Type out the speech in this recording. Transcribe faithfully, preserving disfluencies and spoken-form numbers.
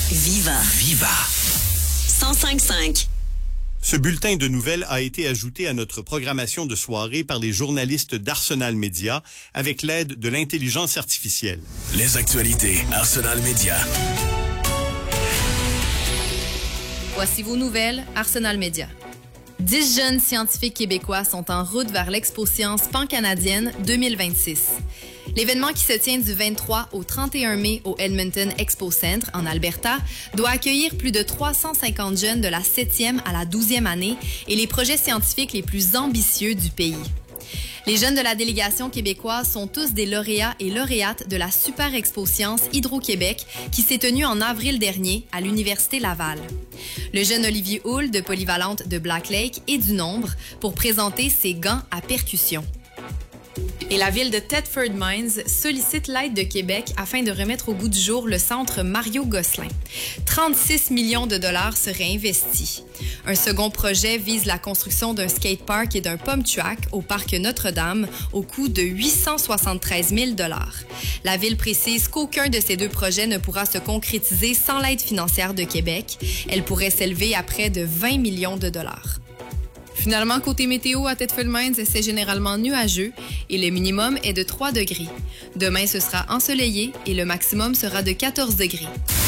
Viva. Viva. cent cinq cinq. Ce bulletin de nouvelles a été ajouté à notre programmation de soirée par les journalistes d'Arsenal Média avec l'aide de l'intelligence artificielle. Les actualités Arsenal Média. Voici vos nouvelles Arsenal Média. Dix jeunes scientifiques québécois sont en route vers l'Expo Science pan-canadienne deux mille vingt-six. L'événement qui se tient du vingt-trois au trente et un mai au Edmonton Expo Centre, en Alberta, doit accueillir plus de trois cent cinquante jeunes de la septième à la douzième année et les projets scientifiques les plus ambitieux du pays. Les jeunes de la délégation québécoise sont tous des lauréats et lauréates de la Super Expo Science Hydro-Québec qui s'est tenue en avril dernier à l'Université Laval. Le jeune Olivier Houle de Polyvalente de Black Lake est du nombre pour présenter ses gants à percussion. Et la ville de Thetford Mines sollicite l'aide de Québec afin de remettre au goût du jour le centre Mario Gosselin. trente-six millions de dollars seraient investis. Un second projet vise la construction d'un skatepark et d'un pump track au parc Notre-Dame au coût de huit cent soixante-treize mille dollars. La ville précise qu'aucun de ces deux projets ne pourra se concrétiser sans l'aide financière de Québec. Elle pourrait s'élever à près de vingt millions de dollars. Finalement, côté météo à Thetford Mines, c'est généralement nuageux et le minimum est de trois degrés. Demain, ce sera ensoleillé et le maximum sera de quatorze degrés.